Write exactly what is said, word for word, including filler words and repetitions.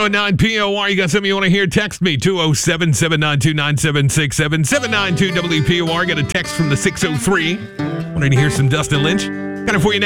oh nine P O R. You got something you want to hear? Text me, two oh seven, seven nine two, nine seven six seven, seven nine two W P O R. Got a text from the six oh three. Wanting to hear some Dustin Lynch? Got it for you now.